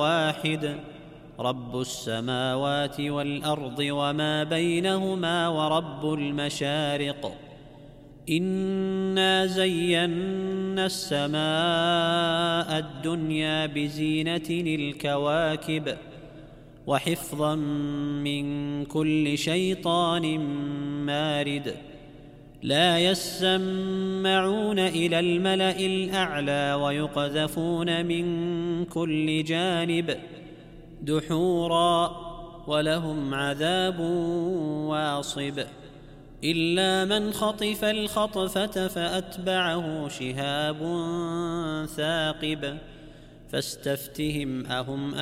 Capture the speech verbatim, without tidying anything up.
واحد رب السماوات والأرض وما بينهما ورب المشارق إنا زينا السماء الدنيا بزينة الكواكب وحفظا من كل شيطان مارد لا يسمعون إلى الملأ الأعلى ويقذفون من كل جانب دحورا ولهم عذاب واصب إلا من خطف الخطفة فأتبعه شهاب ثاقب فاستفتهم أهم